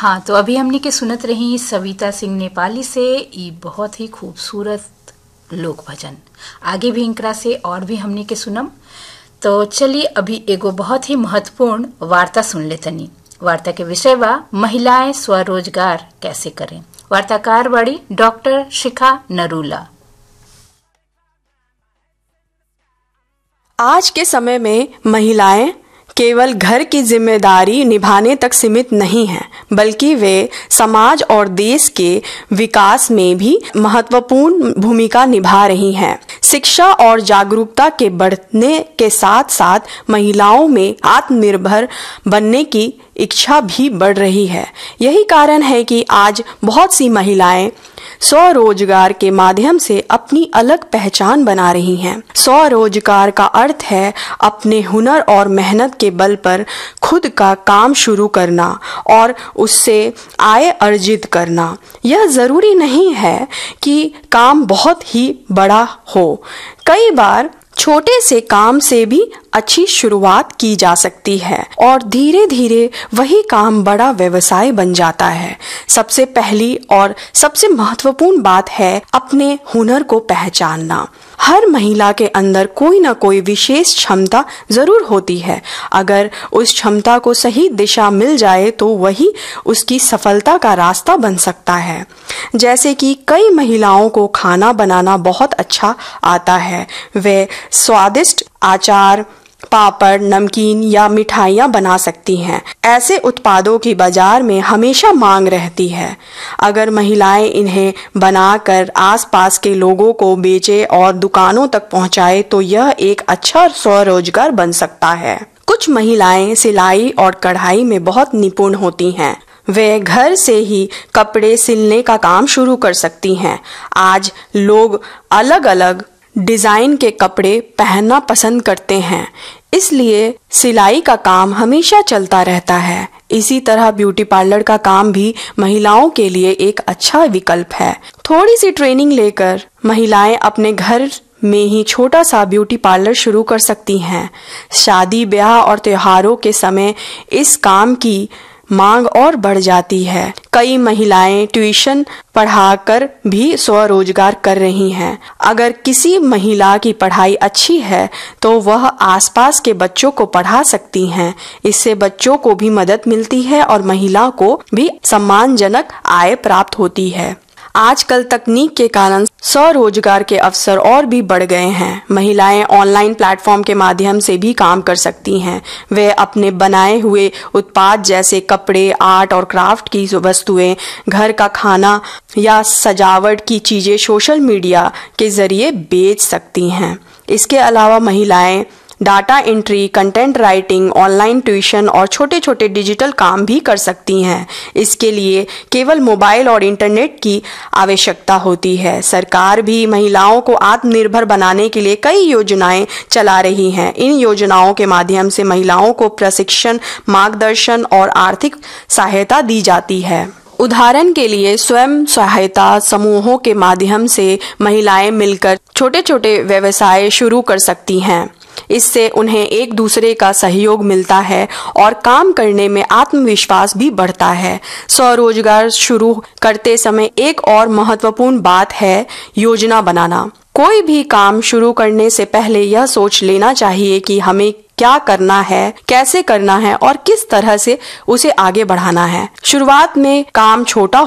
हाँ, तो अभी हमने के सुनत रही सविता सिंह नेपाली से ई बहुत ही खूबसूरत लोक भजन। आगे भी इनकरा से और भी हमने के सुनम। तो चलिए अभी एगो बहुत ही महत्वपूर्ण वार्ता सुन ले तनी। वार्ता के विषय बा महिलाएं स्वरोजगार कैसे करें। वार्ताकार बड़ी डॉक्टर शिखा नरूला। आज के समय में महिलाएं केवल घर की जिम्मेदारी निभाने तक सीमित नहीं हैं, बल्कि वे समाज और देश के विकास में भी महत्वपूर्ण भूमिका निभा रही हैं। शिक्षा और जागरूकता के बढ़ने के साथ साथ महिलाओं में आत्मनिर्भर बनने की इच्छा भी बढ़ रही है। यही कारण है कि आज बहुत सी महिलाएं स्वरोजगार के माध्यम से अपनी अलग पहचान बना रही हैं। स्वरोजगार का अर्थ है अपने हुनर और मेहनत के बल पर खुद का काम शुरू करना और उससे आय अर्जित करना। यह जरूरी नहीं है कि काम बहुत ही बड़ा हो। कई बार छोटे से काम से भी अच्छी शुरुआत की जा सकती है और धीरे धीरे वही काम बड़ा व्यवसाय बन जाता है। सबसे पहली और सबसे महत्वपूर्ण बात है अपने हुनर को पहचानना। हर महिला के अंदर कोई ना कोई विशेष क्षमता जरूर होती है। अगर उस क्षमता को सही दिशा मिल जाए तो वही उसकी सफलता का रास्ता बन सकता है। जैसे कि कई महिलाओं को खाना बनाना बहुत अच्छा आता है। वे स्वादिष्ट अचार, पापड़, नमकीन या मिठाइयाँ बना सकती हैं। ऐसे उत्पादों की बाजार में हमेशा मांग रहती है। अगर महिलाएं इन्हें बनाकर आसपास के लोगों को बेचे और दुकानों तक पहुंचाए तो यह एक अच्छा स्वरोजगार बन सकता है। कुछ महिलाएं सिलाई और कढ़ाई में बहुत निपुण होती हैं। वे घर से ही कपड़े सिलने का काम शुरू कर सकती हैं। आज लोग अलग अलग डिजाइन के कपड़े पहनना पसंद करते हैं, इसलिए सिलाई का काम हमेशा चलता रहता है। इसी तरह ब्यूटी पार्लर का काम भी महिलाओं के लिए एक अच्छा विकल्प है। थोड़ी सी ट्रेनिंग लेकर महिलाएं अपने घर में ही छोटा सा ब्यूटी पार्लर शुरू कर सकती हैं। शादी, ब्याह और त्योहारों के समय इस काम की मांग और बढ़ जाती है। कई महिलाएं ट्यूशन पढ़ाकर भी स्वरोजगार कर रही हैं। अगर किसी महिला की पढ़ाई अच्छी है तो वह आसपास के बच्चों को पढ़ा सकती हैं। इससे बच्चों को भी मदद मिलती है और महिला को भी सम्मानजनक आय प्राप्त होती है। आजकल तकनीक के कारण स्वरोजगार के अवसर और भी बढ़ गए हैं। महिलाएं ऑनलाइन प्लेटफॉर्म के माध्यम से भी काम कर सकती हैं। वे अपने बनाए हुए उत्पाद जैसे कपड़े, आर्ट और क्राफ्ट की वस्तुएं, घर का खाना या सजावट की चीजें सोशल मीडिया के जरिए बेच सकती हैं। इसके अलावा महिलाएं data entry, content writing, online tuition और छोटे छोटे डिजिटल काम भी कर सकती हैं। इसके लिए केवल मोबाइल और इंटरनेट की आवश्यकता होती है। सरकार भी महिलाओं को आत्मनिर्भर बनाने के लिए कई योजनाएं चला रही हैं। इन योजनाओं के माध्यम से महिलाओं को प्रशिक्षण, मार्गदर्शन और आर्थिक सहायता दी जाती है। उदाहरण के लिए स्वयं सहायता समूहों के माध्यम से महिलाएं मिलकर छोटे छोटे व्यवसाय शुरू कर सकती हैं। इससे उन्हें एक दूसरे का सहयोग मिलता है और काम करने में आत्मविश्वास भी बढ़ता है। स्वरोजगार शुरू करते समय एक और महत्वपूर्ण बात है योजना बनाना। कोई भी काम शुरू करने से पहले यह सोच लेना चाहिए कि हमें क्या करना है, कैसे करना है और किस तरह से उसे आगे बढ़ाना है। शुरुआत में काम छोटा